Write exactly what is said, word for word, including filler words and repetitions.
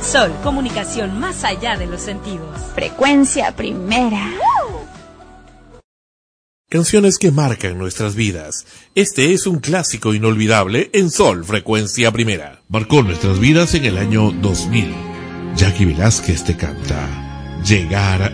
Sol, comunicación más allá de los sentidos. Frecuencia Primera. Canciones que marcan nuestras vidas. Este es un clásico inolvidable en Sol, Frecuencia Primera. Marcó nuestras vidas en el año dos mil. Jackie Velázquez te canta Llegar